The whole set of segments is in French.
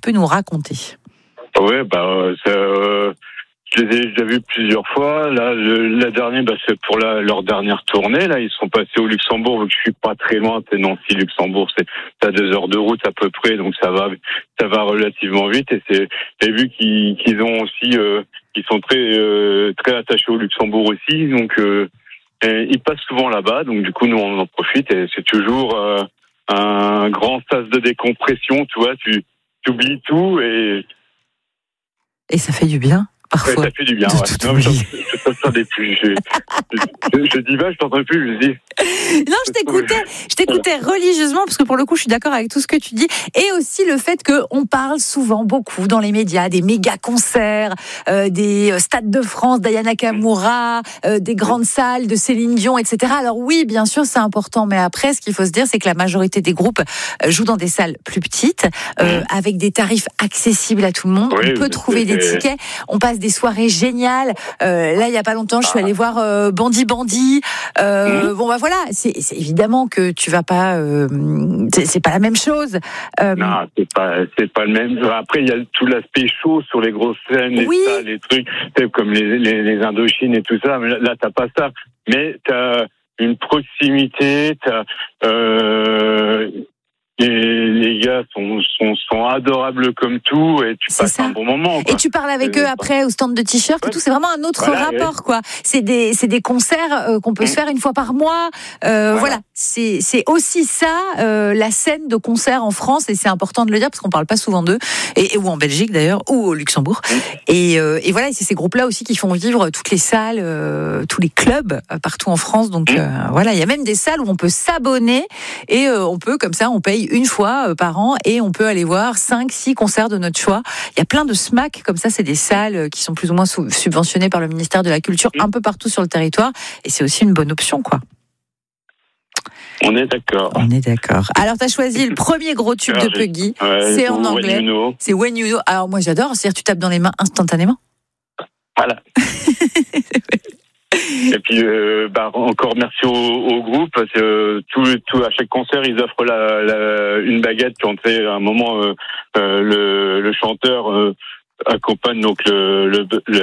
peux nous raconter? Ouais, je les ai déjà vus plusieurs fois. Là, la dernière, c'est pour leur dernière tournée. Là, ils sont passés au Luxembourg. Vu que je suis pas très loin, c'est Nancy-Luxembourg, c'est à 2 heures de route à peu près, donc ça va relativement vite. Et j'ai vu qu'ils ont aussi, ils sont très attachés au Luxembourg aussi. Donc, ils passent souvent là-bas. Donc, du coup, nous on en profite et c'est toujours un grand sas de décompression. Tu vois, tu oublies tout et ça fait du bien. Parfois. Ouais, ça fait du bien, ouais. Non, mais je t'entendais plus. Je dis je t'entends plus, je dis. Non, je t'écoutais religieusement, parce que pour le coup, je suis d'accord avec tout ce que tu dis. Et aussi le fait qu'on parle souvent, beaucoup, dans les médias, des méga concerts, des stades de France, d'Aya Nakamura, des grandes salles de Céline Dion, etc. Alors oui, bien sûr, c'est important. Mais après, ce qu'il faut se dire, c'est que la majorité des groupes jouent dans des salles plus petites, avec des tarifs accessibles à tout le monde. Oui, on peut trouver des tickets. On passe des soirées géniales. Là, il y a pas longtemps, je suis allée voir Bandi. Voilà, c'est évidemment que tu vas pas. C'est pas la même chose. Non, c'est pas le même. Après, il y a tout l'aspect chaud sur les grosses scènes, les salles, les trucs, comme les Indochines et tout ça. Mais là, t'as pas ça. Mais t'as une proximité. Les gars sont adorables comme tout et tu passes un bon moment, quoi. Et tu parles avec eux après au stand de t-shirt et tout. C'est vraiment un autre rapport, quoi. C'est des concerts qu'on peut se faire une fois par mois. Voilà. C'est aussi ça, la scène de concert en France, et c'est important de le dire parce qu'on parle pas souvent d'eux, ou en Belgique d'ailleurs, ou au Luxembourg. Et voilà, c'est ces groupes-là aussi qui font vivre toutes les salles, tous les clubs partout en France. Donc voilà, il y a même des salles où on peut s'abonner et on peut comme ça, on paye une fois par an et on peut aller voir 5-6 concerts de notre choix. Il y a plein de SMAC comme ça, c'est des salles qui sont plus ou moins subventionnées par le ministère de la Culture un peu partout sur le territoire, et c'est aussi une bonne option, quoi. On est d'accord. Alors, tu as choisi le premier gros tube de Puggy. C'est en anglais. C'est When You Know. Alors, moi, j'adore. C'est-à-dire, tu tapes dans les mains instantanément. Voilà. Et puis, encore merci au groupe. Parce que à chaque concert, ils offrent une baguette quand c'est un moment le chanteur accompagne donc le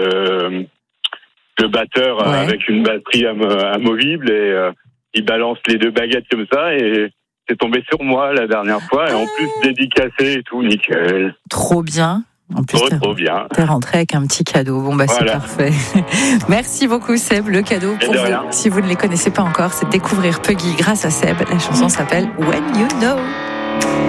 batteur avec une batterie amovible et il balance les 2 baguettes comme ça et c'est tombé sur moi la dernière fois et en plus dédicacé et tout, nickel. Trop bien. En plus, trop bien. T'es rentré avec un petit cadeau. Bon, voilà. C'est parfait. Merci beaucoup, Seb. Le cadeau pour vous, si vous ne les connaissez pas encore, c'est de découvrir Puggy grâce à Seb. La chanson s'appelle When You Know.